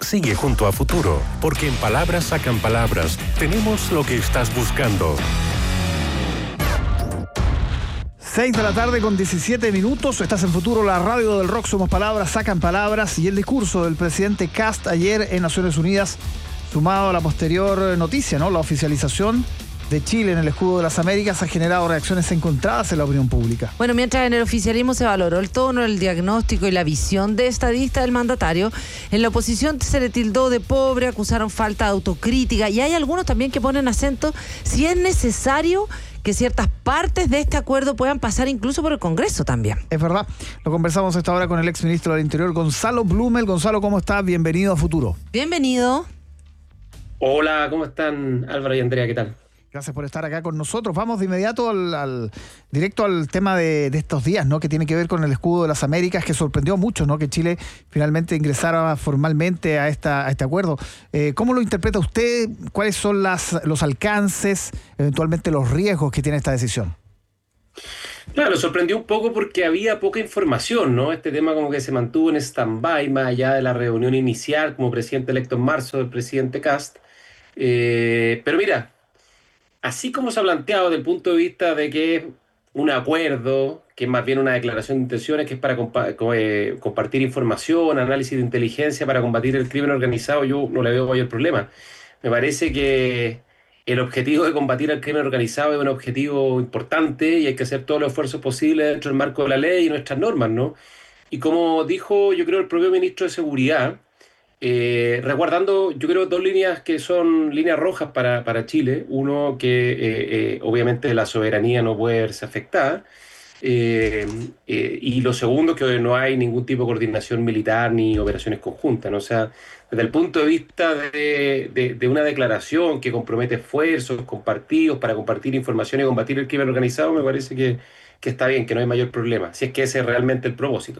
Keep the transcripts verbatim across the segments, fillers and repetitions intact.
Sigue junto a Futuro, porque en Palabras Sacan Palabras tenemos lo que estás buscando. seis de la tarde con diecisiete minutos. Estás en Futuro, la radio del rock. Somos Palabras Sacan Palabras. Y el discurso del presidente Kast ayer en Naciones Unidas, sumado a la posterior noticia, ¿no? La oficialización de Chile en el escudo de las Américas, ha generado reacciones encontradas en la opinión pública. Bueno, mientras en el oficialismo se valoró el tono, el diagnóstico y la visión de estadista del mandatario, en la oposición se le tildó de pobre, acusaron falta de autocrítica, y hay algunos también que ponen acento si es necesario que ciertas partes de este acuerdo puedan pasar incluso por el Congreso también. Es verdad. Lo conversamos esta hora con el exministro del Interior, Gonzalo Blumel. Gonzalo, ¿cómo estás? Bienvenido a Futuro. Bienvenido. Hola, ¿cómo están Álvaro y Andrea? ¿Qué tal? Gracias por estar acá con nosotros. Vamos de inmediato al, al directo al tema de, de estos días, ¿no? Que tiene que ver con el escudo de las Américas, que sorprendió mucho, ¿no? Que Chile finalmente ingresara formalmente a esta a este acuerdo. Eh, ¿Cómo lo interpreta usted? ¿Cuáles son las los alcances, eventualmente los riesgos que tiene esta decisión? Claro, sorprendió un poco porque había poca información, ¿no? Este tema como que se mantuvo en stand-by más allá de la reunión inicial como presidente electo en marzo del presidente Kast. Eh, pero mira, así como se ha planteado desde el punto de vista de que es un acuerdo, que es más bien una declaración de intenciones, que es para compa- co- eh, compartir información, análisis de inteligencia para combatir el crimen organizado, yo no le veo mayor problema. Me parece que el objetivo de combatir el crimen organizado es un objetivo importante y hay que hacer todos los esfuerzos posibles dentro del marco de la ley y nuestras normas, ¿no? Y como dijo, yo creo, el propio ministro de Seguridad, Eh, resguardando, yo creo, dos líneas que son líneas rojas para, para Chile. Uno, que eh, eh, obviamente la soberanía no puede verse afectada. Eh, eh, y lo segundo, que no hay ningún tipo de coordinación militar ni operaciones conjuntas, ¿no? O sea, desde el punto de vista de, de, de una declaración que compromete esfuerzos compartidos para compartir información y combatir el crimen organizado, me parece que, que está bien, que no hay mayor problema, si es que ese es realmente el propósito.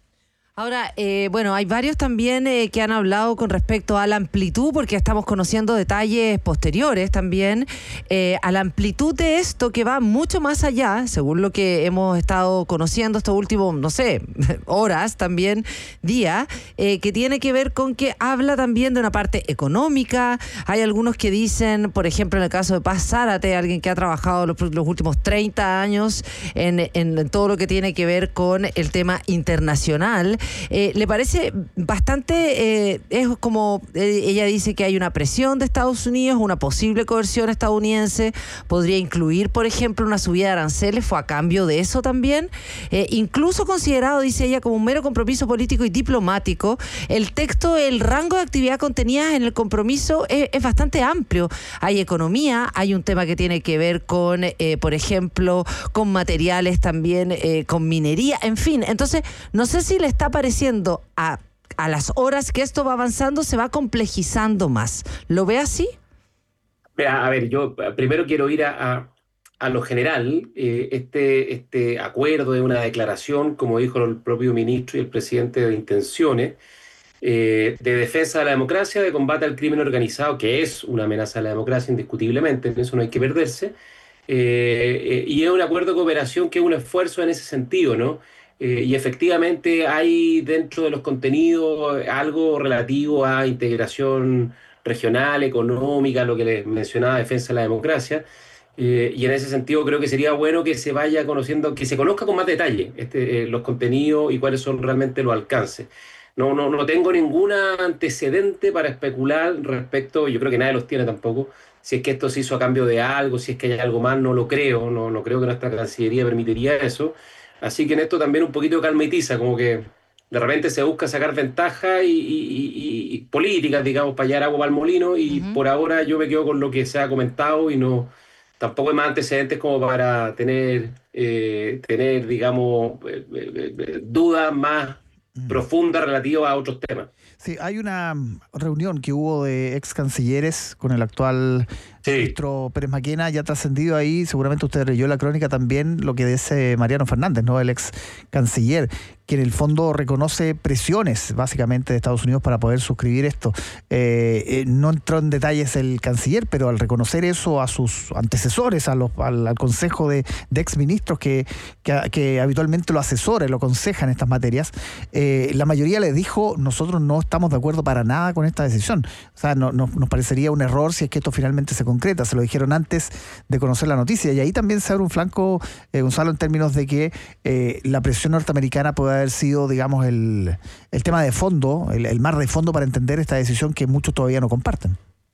Ahora, eh, bueno, hay varios también eh, que han hablado con respecto a la amplitud, porque estamos conociendo detalles posteriores también, eh, a la amplitud de esto que va mucho más allá, según lo que hemos estado conociendo estos últimos, no sé, horas también, días, eh, que tiene que ver con que habla también de una parte económica. Hay algunos que dicen, por ejemplo, en el caso de Paz Zárate, alguien que ha trabajado los, los últimos treinta años en, en, en todo lo que tiene que ver con el tema internacional. Eh, ¿Le parece bastante, eh, es como, eh, ella dice que hay una presión de Estados Unidos, una posible coerción estadounidense, podría incluir, por ejemplo, una subida de aranceles, fue a cambio de eso también, eh, incluso considerado, dice ella, como un mero compromiso político y diplomático? El texto, el rango de actividad contenida en el compromiso es, es bastante amplio. Hay economía, hay un tema que tiene que ver con, eh, por ejemplo, con materiales también, eh, con minería, en fin. Entonces, no sé si le está pareciendo a, a las horas que esto va avanzando, se va complejizando más. ¿Lo ve así? A ver, yo primero quiero ir a, a, a lo general. Eh, este, este acuerdo es una declaración, como dijo el propio ministro y el presidente, de intenciones eh, de defensa de la democracia, de combate al crimen organizado, que es una amenaza a la democracia indiscutiblemente, en eso no hay que perderse. Eh, eh, y es un acuerdo de cooperación que es un esfuerzo en ese sentido, ¿no? Eh, y efectivamente hay dentro de los contenidos algo relativo a integración regional, económica, lo que les mencionaba, defensa de la democracia. Eh, y en ese sentido creo que sería bueno que se vaya conociendo, que se conozca con más detalle este, eh, los contenidos y cuáles son realmente los alcances. No, no, no tengo ningún antecedente para especular respecto, yo creo que nadie los tiene tampoco, si es que esto se hizo a cambio de algo, si es que hay algo más, no lo creo, no, no creo que nuestra Cancillería permitiría eso. Así que en esto también un poquito de calma y tiza, como que de repente se busca sacar ventaja y, y, y, y políticas, digamos, para hallar agua para el molino, y uh-huh. Por ahora yo me quedo con lo que se ha comentado y no tampoco hay más antecedentes como para tener, eh, tener digamos, eh, eh, dudas más uh-huh. profundas relativas a otros temas. Sí, hay una reunión que hubo de ex cancilleres con el actual Sí. Ministro Pérez Maquena, ya trascendido ahí, seguramente usted leyó la crónica también, lo que dice Mariano Fernández, ¿no? El ex canciller, que en el fondo reconoce presiones básicamente de Estados Unidos para poder suscribir esto. Eh, eh, no entró en detalles el canciller, pero al reconocer eso a sus antecesores, a los, al, al consejo de, de exministros que, que, que habitualmente lo asesora, lo aconseja en estas materias, eh, la mayoría le dijo, nosotros no estamos de acuerdo para nada con esta decisión. O sea, no, no, nos parecería un error si es que esto finalmente se concreta. Se lo dijeron antes de conocer la noticia. Y ahí también se abre un flanco, eh, Gonzalo, en términos de que eh, la presión norteamericana puede haber sido, digamos, el, el tema de fondo, el, el mar de fondo para entender esta decisión que muchos todavía no comparten.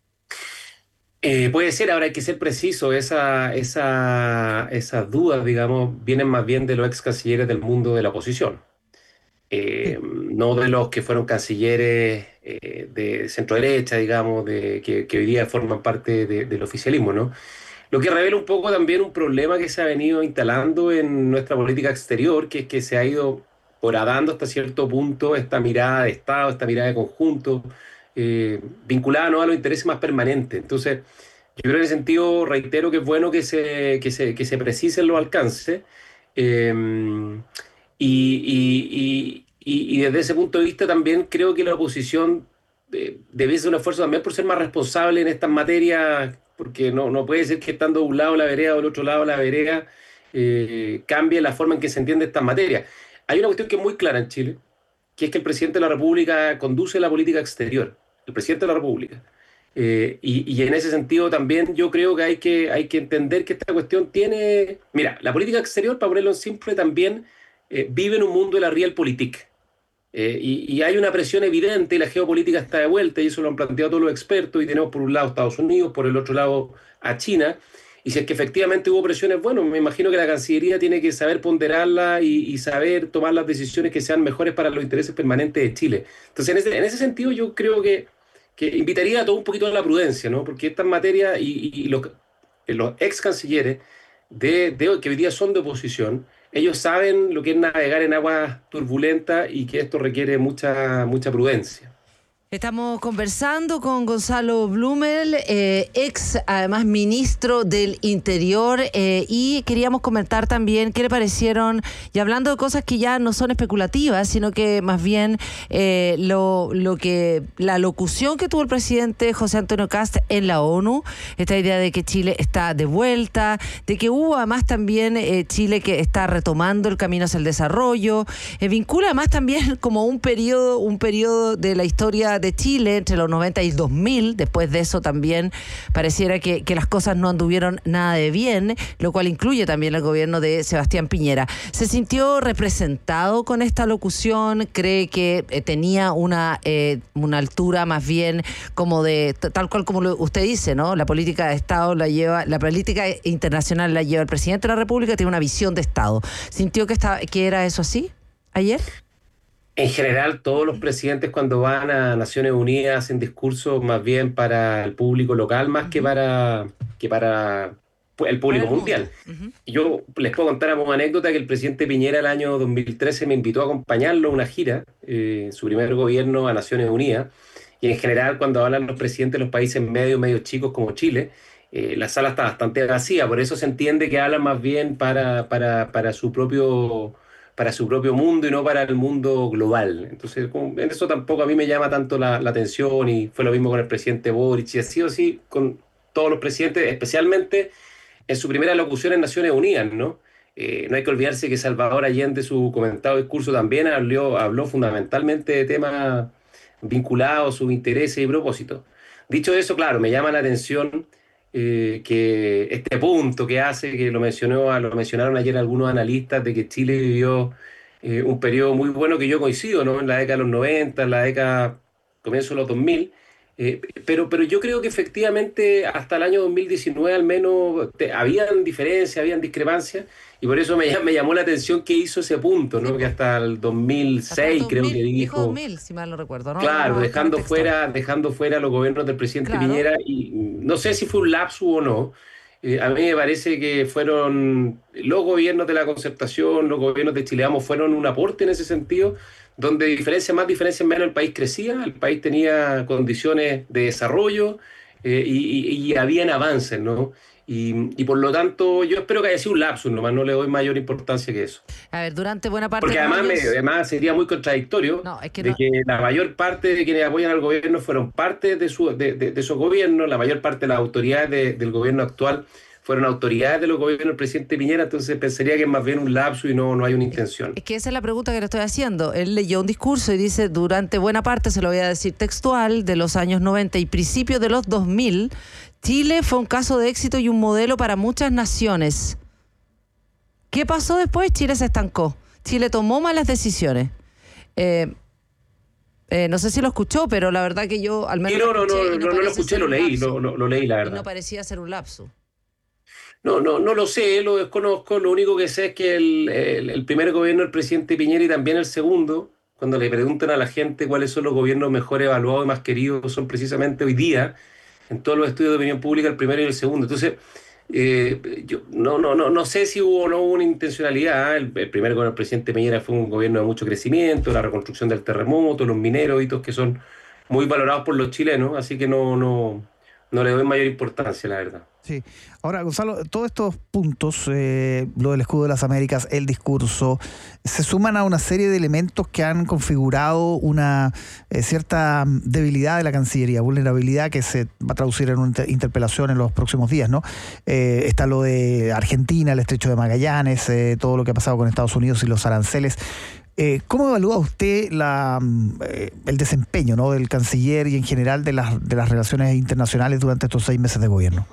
Eh, puede ser, ahora hay que ser preciso, esa, esa, esas dudas, digamos, vienen más bien de los ex cancilleres del mundo de la oposición, eh, sí. No de los que fueron cancilleres eh, de centro derecha, digamos, de, que, que hoy día forman parte de, del oficialismo, ¿no? Lo que revela un poco también un problema que se ha venido instalando en nuestra política exterior, que es que se ha ido horadando hasta cierto punto esta mirada de Estado, esta mirada de conjunto, eh, vinculada, ¿no?, a los intereses más permanentes. Entonces, yo creo en ese sentido, reitero que es bueno que se, que se, que se precisen los alcances, eh, y, y, y, y desde ese punto de vista también creo que la oposición eh, debe hacer un esfuerzo también por ser más responsable en estas materias, porque no, no puede ser que estando de un lado la vereda o del otro lado la vereda eh, cambie la forma en que se entiende estas materias. Hay una cuestión que es muy clara en Chile, que es que el presidente de la República conduce la política exterior, el presidente de la República. Eh, y, y en ese sentido también yo creo que hay, que hay que entender que esta cuestión tiene... Mira, la política exterior, para ponerlo en simple, también eh, vive en un mundo de la realpolitik. Eh, y, y hay una presión evidente y la geopolítica está de vuelta, y eso lo han planteado todos los expertos, y tenemos por un lado Estados Unidos, por el otro lado a China. Y si es que efectivamente hubo presiones, bueno, me imagino que la Cancillería tiene que saber ponderarla y, y saber tomar las decisiones que sean mejores para los intereses permanentes de Chile. Entonces, en ese, en ese sentido, yo creo que, que invitaría a todo un poquito a la prudencia, ¿no? Porque estas materias y, y, y los, los ex cancilleres de, de, que hoy día son de oposición, ellos saben lo que es navegar en aguas turbulentas y que esto requiere mucha, mucha prudencia. Estamos conversando con Gonzalo Blumel, eh, ex, además, ministro del Interior, eh, y queríamos comentar también qué le parecieron, y hablando de cosas que ya no son especulativas, sino que más bien eh, lo, lo que la locución que tuvo el presidente José Antonio Kast en la ONU, esta idea de que Chile está de vuelta, de que hubo además también eh, Chile que está retomando el camino hacia el desarrollo, eh, vincula además también como un periodo, un periodo de la historia de Chile entre los noventa y dos mil. Después de eso también pareciera que, que las cosas no anduvieron nada de bien, lo cual incluye también el gobierno de Sebastián Piñera. ¿Se sintió representado con esta locución? ¿Cree que eh, tenía una, eh, una altura más bien como de, tal cual como lo, usted dice, ¿no? La política de Estado la lleva, la política internacional la lleva el presidente de la República, tiene una visión de Estado. ¿Sintió que, está, que era eso así ayer? En general, todos los presidentes cuando van a Naciones Unidas hacen discursos más bien para el público local, más uh-huh. que para que para el público para el mundial. Uh-huh. Yo les puedo contar una anécdota que el presidente Piñera el año dos mil trece me invitó a acompañarlo a una gira, eh, su primer gobierno a Naciones Unidas, y en general cuando hablan los presidentes de los países medio, medio chicos como Chile, eh, la sala está bastante vacía, por eso se entiende que hablan más bien para, para, para su propio... para su propio mundo y no para el mundo global. Entonces, en eso tampoco a mí me llama tanto la, la atención, y fue lo mismo con el presidente Boric, y así o sí con todos los presidentes, especialmente en su primera locución en Naciones Unidas, ¿no? Eh, no hay que olvidarse que Salvador Allende, su comentado discurso, también habló, habló fundamentalmente de temas vinculados a sus intereses y propósitos. Dicho eso, claro, me llama la atención Eh, que este punto que hace, que lo mencionó, lo mencionaron ayer algunos analistas, de que Chile vivió eh, un periodo muy bueno, que yo coincido, ¿no? En la década de los noventa, en la década, comienzo de los dos mil, eh, pero, pero yo creo que efectivamente hasta el año dos mil diecinueve al menos te, habían diferencias, habían discrepancias, y por eso me, me llamó la atención que hizo ese punto, ¿no? Sí. Que hasta el dos mil seis hasta el dos mil, creo que dijo... Dijo dos mil, si mal no recuerdo, ¿no? Claro, no, no, dejando, fuera, dejando fuera los gobiernos del presidente claro. Piñera, y no sé si fue un lapsus o no. Eh, a mí me parece que fueron los gobiernos de la Concertación, los gobiernos de Chile Vamos, fueron un aporte en ese sentido, donde diferencia más, diferencia menos, el país crecía, el país tenía condiciones de desarrollo, eh, y, y, y habían avances, ¿no? Y, y por lo tanto, yo espero que haya sido un lapsus, nomás no le doy mayor importancia que eso. A ver, durante buena parte Porque de además, me, años... además sería muy contradictorio No, es que de no... que la mayor parte de quienes apoyan al gobierno fueron parte de su, de, de, de su gobierno, la mayor parte de las autoridades de, del gobierno actual fueron autoridades de los gobiernos del presidente Piñera, entonces pensaría que es más bien un lapsus y no, no hay una intención. Es que esa es la pregunta que le estoy haciendo. Él leyó un discurso y dice, durante buena parte, se lo voy a decir textual, de los años noventa y principios de los dos mil, Chile fue un caso de éxito y un modelo para muchas naciones. ¿Qué pasó después? Chile se estancó. Chile tomó malas decisiones. Eh, eh, no sé si lo escuchó, pero la verdad que yo al menos... Sí, no, no, lo escuché, no, y no, no lo escuché, lo leí, lo, lo, lo leí, la Y verdad. no parecía ser un lapso. No, no, no lo sé, lo desconozco. Lo único que sé es que el, el, el primer gobierno del presidente Piñera y también el segundo, cuando le preguntan a la gente cuáles son los gobiernos mejor evaluados y más queridos, son precisamente hoy día, en todos los estudios de opinión pública, el primero y el segundo. Entonces, eh, yo no, no, no, no sé si hubo o no hubo una intencionalidad. El, el primer gobierno del presidente Piñera fue un gobierno de mucho crecimiento, la reconstrucción del terremoto, los mineros, hitos que son muy valorados por los chilenos, así que no, no, no le doy mayor importancia, la verdad. Sí. Ahora, Gonzalo, todos estos puntos, eh, lo del escudo de las Américas, el discurso, se suman a una serie de elementos que han configurado una eh, cierta debilidad de la Cancillería, vulnerabilidad que se va a traducir en una inter interpelación en los próximos días, ¿no? Eh, está lo de Argentina, el estrecho de Magallanes, eh, todo lo que ha pasado con Estados Unidos y los aranceles. Eh, ¿Cómo evalúa usted la, eh, el desempeño, ¿no?, del canciller y en general de las, de las relaciones internacionales durante estos seis meses de gobierno?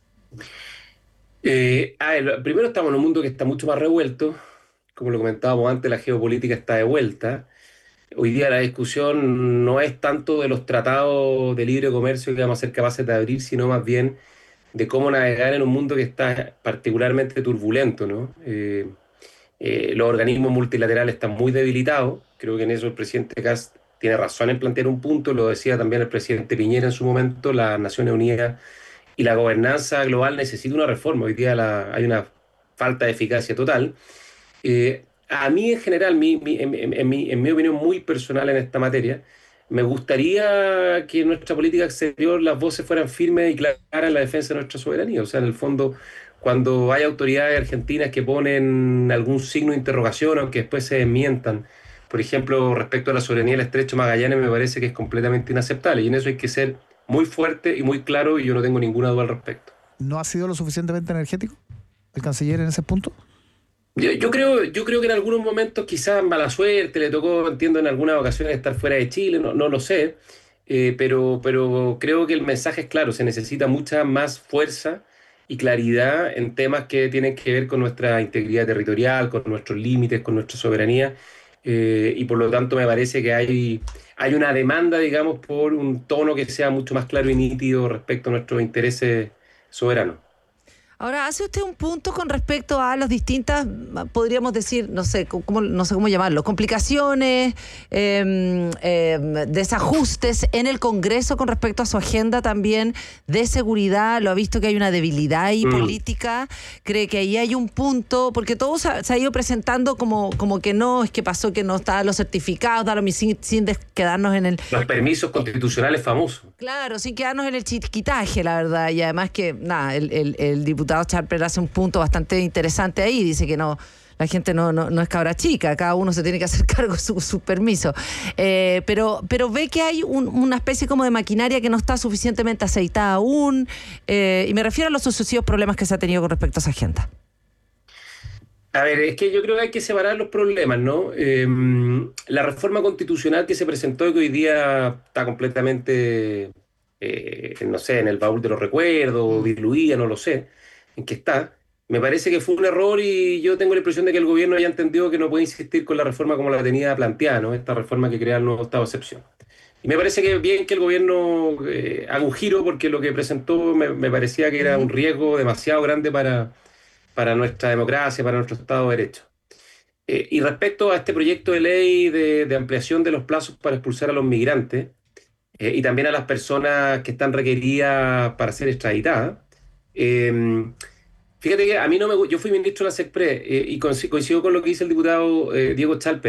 Eh, a ver, primero estamos en un mundo que está mucho más revuelto. Como lo comentábamos antes, la geopolítica está de vuelta. Hoy día la discusión no es tanto de los tratados de libre comercio que vamos a ser capaces de abrir, sino más bien de cómo navegar en un mundo que está particularmente turbulento, ¿no? Eh, eh, los organismos multilaterales están muy debilitados. Creo que en eso el presidente Kast tiene razón en plantear un punto. Lo decía también el presidente Piñera en su momento. Las Naciones Unidas y la gobernanza global necesita una reforma. Hoy día la, hay una falta de eficacia total. Eh, a mí en general, mi, mi, en, en, en, mi, en mi opinión muy personal en esta materia, me gustaría que en nuestra política exterior las voces fueran firmes y claras en la defensa de nuestra soberanía. O sea, en el fondo, cuando hay autoridades argentinas que ponen algún signo de interrogación, aunque después se desmientan, por ejemplo, respecto a la soberanía del Estrecho de Magallanes, me parece que es completamente inaceptable. Y en eso hay que ser muy fuerte y muy claro, y yo no tengo ninguna duda al respecto. ¿No ha sido lo suficientemente energético el canciller en ese punto? Yo, yo creo, yo creo que en algunos momentos quizás mala suerte, le tocó, entiendo, en algunas ocasiones estar fuera de Chile, no, no lo sé, eh, pero, pero creo que el mensaje es claro, se necesita mucha más fuerza y claridad en temas que tienen que ver con nuestra integridad territorial, con nuestros límites, con nuestra soberanía, eh, y por lo tanto me parece que hay... hay una demanda, digamos, por un tono que sea mucho más claro y nítido respecto a nuestros intereses soberanos. Ahora, hace usted un punto con respecto a las distintas, podríamos decir, no sé cómo, no sé cómo llamarlo, complicaciones, eh, eh, desajustes en el Congreso con respecto a su agenda también de seguridad. Lo ha visto que hay una debilidad ahí mm. política. Cree que ahí hay un punto, porque todo se ha, se ha ido presentando como, como que no, es que pasó que no estaban los certificados, da lo mismo, sin, sin quedarnos en el... Los permisos constitucionales famosos. Claro, sin quedarnos en el chiquitaje, la verdad. Y además que, nada, el, el, el diputado Charper hace un punto bastante interesante ahí, dice que no, la gente no, no, no es cabra chica, cada uno se tiene que hacer cargo de su, su permiso, eh, pero, pero ve que hay un, una especie como de maquinaria que no está suficientemente aceitada aún, eh, y me refiero a los sucesivos problemas que se ha tenido con respecto a esa agenda. A ver, es que yo creo que hay que separar los problemas, ¿no? Eh, la reforma constitucional que se presentó y que hoy día está completamente, eh, no sé, en el baúl de los recuerdos, diluida, no lo sé en qué está, me parece que fue un error, y yo tengo la impresión de que el gobierno haya entendido que no puede insistir con la reforma como la tenía planteada, ¿no? Esta reforma que crea el nuevo estado de excepción. Y me parece que es bien que el gobierno eh, haga un giro, porque lo que presentó me, me parecía que era un riesgo demasiado grande para, para nuestra democracia, para nuestro Estado de Derecho. Eh, y respecto a este proyecto de ley de, de ampliación de los plazos para expulsar a los migrantes, eh, y también a las personas que están requeridas para ser extraditadas, eh, fíjate que a mí no me... Yo fui ministro de la SECPRE, eh, y coincido con lo que dice el diputado eh, Diego Chalper.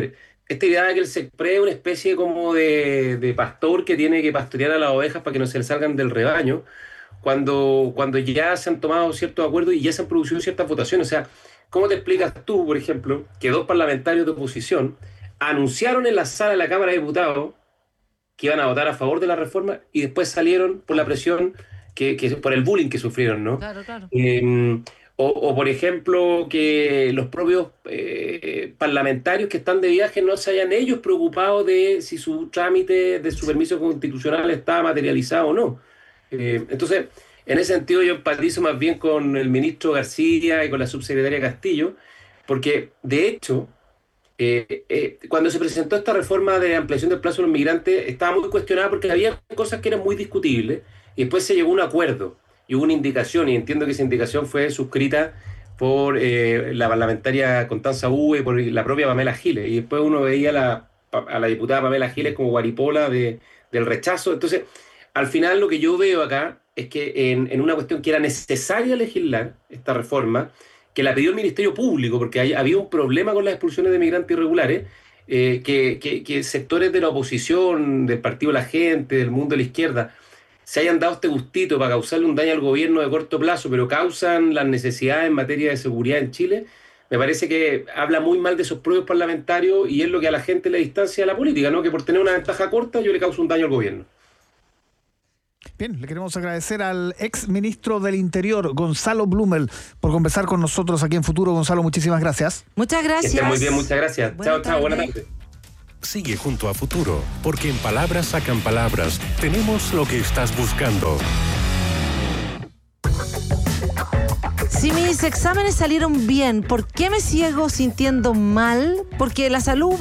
esta idea de que el SECPRE es una especie como de, de pastor que tiene que pastorear a las ovejas para que no se le salgan del rebaño, cuando, cuando ya se han tomado ciertos acuerdos y ya se han producido ciertas votaciones. O sea, ¿cómo te explicas tú, por ejemplo, que dos parlamentarios de oposición anunciaron en la sala de la Cámara de Diputados que iban a votar a favor de la reforma y después salieron por la presión, que, que por el bullying que sufrieron, ¿no? Claro, claro. Eh, o, o, por ejemplo, que los propios eh, parlamentarios que están de viaje no se hayan ellos preocupado de si su trámite de su permiso constitucional está materializado o no. Eh, entonces, en ese sentido yo empatizo más bien con el ministro García y con la subsecretaria Castillo, porque de hecho, eh, eh, cuando se presentó esta reforma de ampliación del plazo de los migrantes, estaba muy cuestionada porque había cosas que eran muy discutibles y después se llegó a un acuerdo y hubo una indicación, y entiendo que esa indicación fue suscrita por eh, la parlamentaria Constanza Uve y por la propia Pamela Giles, y después uno veía a la, a la diputada Pamela Giles como guaripola de, del rechazo. Entonces, al final lo que yo veo acá es que en, en una cuestión que era necesaria legislar, esta reforma, que la pidió el Ministerio Público, porque hay, había un problema con las expulsiones de migrantes irregulares, eh, que, que, que sectores de la oposición, del Partido de la Gente, del mundo de la izquierda, se hayan dado este gustito para causarle un daño al gobierno de corto plazo, pero causan las necesidades en materia de seguridad en Chile, me parece que habla muy mal de esos propios parlamentarios y es lo que a la gente le distancia a la política, ¿no? Que por tener una ventaja corta yo le causo un daño al gobierno. Bien, le queremos agradecer al ex ministro del Interior, Gonzalo Blumel, por conversar con nosotros aquí en Futuro. Gonzalo, muchísimas gracias. Muchas gracias. Que esté muy bien, muchas gracias. Buena chao, chao, buenas tarde. tardes. Sigue junto a Futuro, porque en Palabras sacan palabras. Tenemos lo que estás buscando. Si mis exámenes salieron bien, ¿por qué me sigo sintiendo mal? Porque la salud